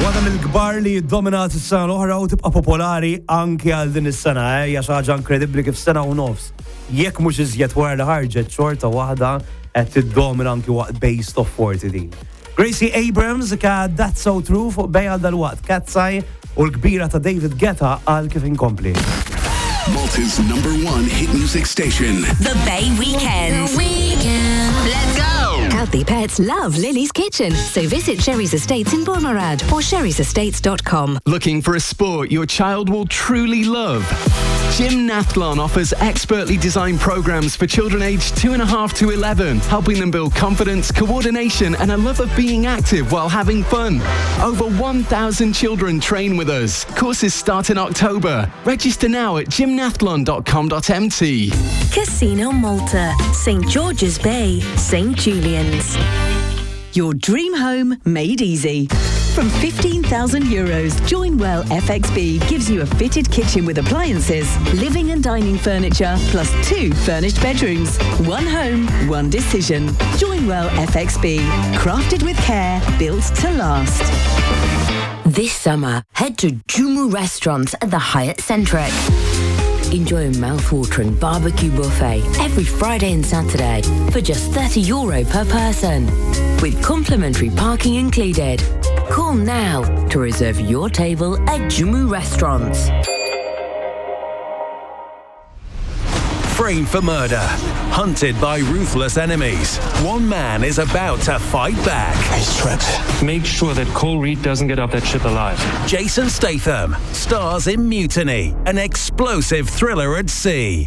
Waħda mill-kbar li jiddominat is-sena l-oħra u tibqa' popolari anki għal din is-sena, hija xi ħaġa inkredibbli kif sena u nofs. Jekk mhux iżjed wara li ħarġet xorta waħda qed tiddomina anki waqt Base Top 40 din. Gracie Abrams ka That's So True fuq bejja dal-waqt Katsaj u l-kbira ta' David Guetta għal kif inkompli. Malta's #1 hit music station. The Bay Weekend. Let's go! Healthy pets love Lily's Kitchen, so visit Sherry's Estates in Bournemouth or sherry'sestates.com. Looking for a sport your child will truly love? Gymnathlon offers expertly designed programs for children aged 2.5 to 11, helping them build confidence, coordination, and a love of being active while having fun. Over 1,000 children train with us. Courses start in October. Register now at gymnathlon.com.mt. Casino Malta, St George's Bay, St Julian's. Your dream home made easy. From €15,000, Joinwell FXB gives you a fitted kitchen with appliances, living and dining furniture, plus 2 furnished bedrooms. One home, one decision. Joinwell FXB. Crafted with care, built to last. This summer, head to Jumu Restaurants at the Hyatt Centric. Enjoy a mouth-watering barbecue buffet every Friday and Saturday for just €30 per person, with complimentary parking included. Call now to reserve your table at Jumu Restaurants. Framed for murder, hunted by ruthless enemies. One man is about to fight back. He's trapped. Make sure that Cole Reed doesn't get off that ship alive. Jason Statham stars in Mutiny, an explosive thriller at sea.